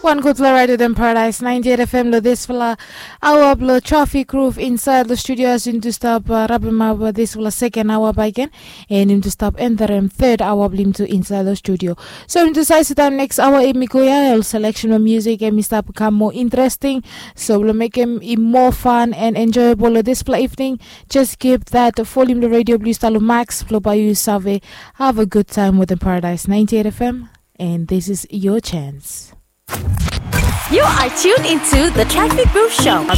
One good rider than Paradise 98 FM lo this fella our blow traffic roof inside the studio as into stop Rabima this will second hour by again and into stop enter third hour blim to inside the studio. So into size time next hour Mikoya selection of music and Mr. become more interesting. So we'll make him more fun and enjoyable this evening. Just keep that volume the radio blue style max flow by you Save. Have a good time with the Paradise 98 FM and this is your chance. You are tuned into the Traffic Booth Show.